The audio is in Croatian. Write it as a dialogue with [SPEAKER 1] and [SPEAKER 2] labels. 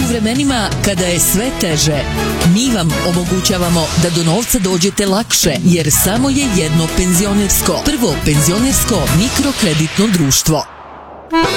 [SPEAKER 1] U vremenima kada je sve teže, mi vam omogućavamo da do novca dođete lakše, jer samo je jedno penzionersko, prvo penzionersko mikrokreditno društvo.